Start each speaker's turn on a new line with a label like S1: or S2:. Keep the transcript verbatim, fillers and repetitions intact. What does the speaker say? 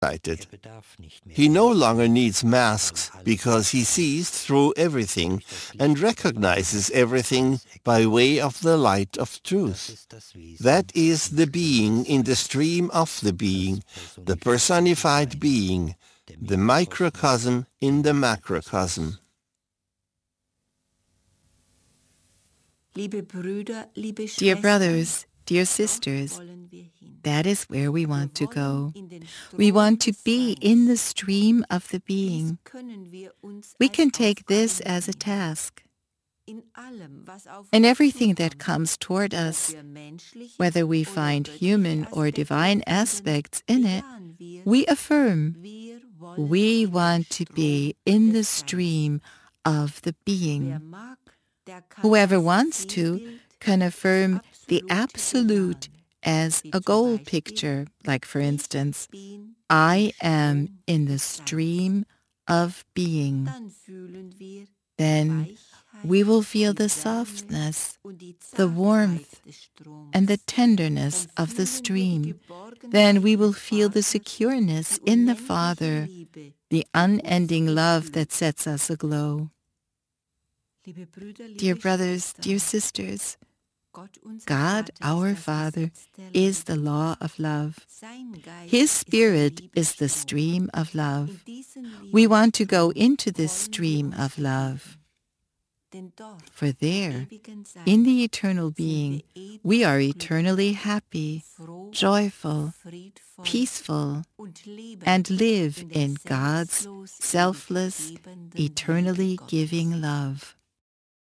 S1: excited. He no longer needs masks because he sees through everything and recognizes everything by way of the light of truth. That is the being in the stream of the being, the personified being, the microcosm in the macrocosm.
S2: Dear brothers, dear sisters, that is where we want to go. We want to be in the stream of the being. We can take this as a task. In everything that comes toward us, whether we find human or divine aspects in it, we affirm, we want to be in the stream of the being. Whoever wants to can affirm the absolute as a goal picture, like for instance, I am in the stream of being. Then we will feel the softness, the warmth, and the tenderness of the stream. Then we will feel the secureness in the Father, the unending love that sets us aglow. Dear brothers, dear sisters, God, our Father, is the law of love. His Spirit is the stream of love. We want to go into this stream of love. For there, in the eternal being, we are eternally happy, joyful, peaceful, and live in God's selfless, eternally giving love.